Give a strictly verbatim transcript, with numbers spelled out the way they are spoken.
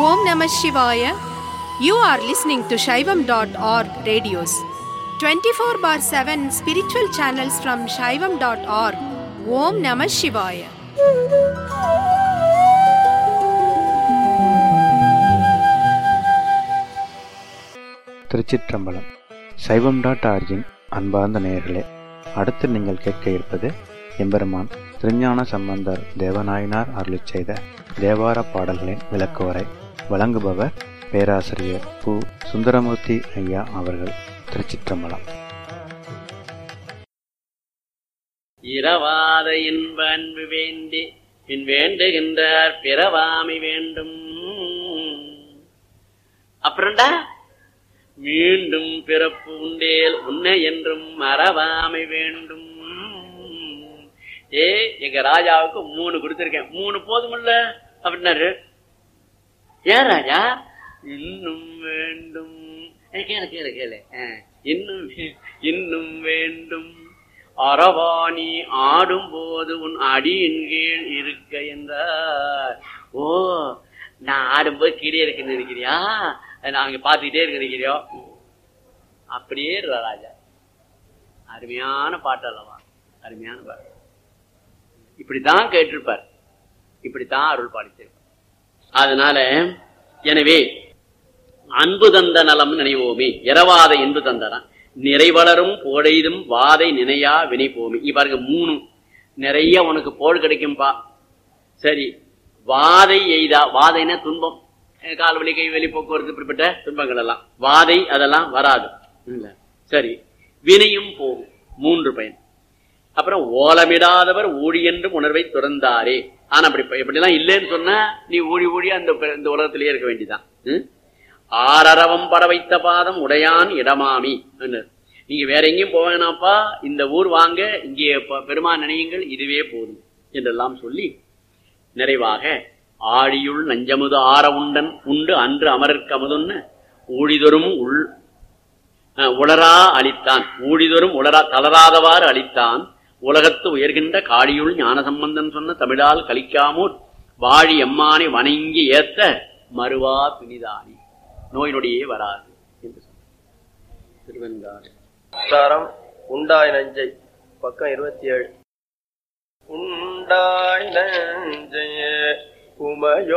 Om Namah Shivaya. You are listening to Shaivam dot org radios. twenty-four bar seven spiritual channels from Shaivam dot org. Om Namah Shivaya. திருச்சிற்றம்பலம். சைவம் dot origin அன்பார்ந்த நேயர்களே, அடுத்து நீங்கள் கேட்க இருப்பது எம்பெருமான் திருஞான சம்பந்தர் தேவநாயனார் அருளிச் செய்த தேவார பாடல்களின் விளக்குவரை. வழங்குபவர் பேராசிரியர் பு. சுந்தரமூர்த்தி ஐயா அவர்கள். திருச்சிற்றம்பலம். இரவாத இன்ப அன்பு வேண்டி பின் வேண்டுகின்றார் பிறவாமை வேண்டும். அப்புறம்டா மீண்டும் பிறப்பு உண்டேல் உன்னை என்றும் மறவாமை வேண்டும். ஏ எங்க ராஜாவுக்கு மூணு கொடுத்திருக்கேன், மூணு போதுமில்ல அப்படின்னாரு. ஏன் ராஜா? இன்னும் வேண்டும். கேளு கேளு கேளு இன்னும் இன்னும் வேண்டும். அரவாணி ஆடும் போது உன் அடியின் கீழ் இருக்க என்றார். ஓ, நான் ஆடும்போது கீழே இருக்குன்னு நினைக்கிறியா? நாங்க பாத்துக்கிட்டே இருக்க நினைக்கிறியோ? அப்படியே ராஜா. அருமையான பாட்டு அல்லவா? அருமையான பாட்டு. இப்படித்தான் கேட்டிருப்பார், இப்படித்தான் அருள் பாடித்திருப்பார். அதனால எனவே அன்பு தந்த நலம் நினைவோமே. இரவாத என்பு தந்ததான் நிறைவளரும் போடைதும் வாதை நினையா வினை போமே. இப்பாருங்க மூணு நிறைய உனக்கு போல் கிடைக்கும்பா. சரி, வாதை எய்தா, வாதைனா துன்பம், கால்வலி கைவலி போக்குவரத்து இப்படிப்பட்ட துன்பங்கள் எல்லாம், வாதை அதெல்லாம் வராது. சரி, வினையும் போகும். மூன்று பயன். அப்புறம் ஓலமிடாதவர் ஊழி என்றும் உணர்வை துறந்தாரே. ஆனா அப்படி எப்படிலாம் இல்லைன்னு சொன்னா நீ ஊழி ஊழி அந்த இந்த உலகத்திலேயே இருக்க வேண்டியதான். ஆரரவம் பட வைத்த பாதம் உடையான் இடமாமி. நீங்க வேற எங்கேயும் போவேனாப்பா, இந்த ஊர் வாங்க, இங்கே பெருமான் நினையுங்கள், இதுவே போதும் என்றெல்லாம் சொல்லி நிறைவாக ஆழியுள் நஞ்சமுது ஆற உண்டன் உண்டு அன்று அமரர்க்கு அமுதுன்னு ஊழிதொரும் உள் உளரா அளித்தான். ஊழிதொரும் உளரா தளராதவாறு அளித்தான். உலகத்து உயர்கின்ற காழியுள் ஞான சம்பந்தன் சொன்ன தமிழால் கலிக்காமூர் வாழி எம்மானை வணங்கி ஏத்த மறுவா பிணிதானி. நோய் நொடியே வராது என்று சொன்னார் திருவெண்காடு. சாரம் உண்டாய் நஞ்சை, பக்கம் இருபத்தி ஏழு. உண்டாய் நஞ்சையே உமையோ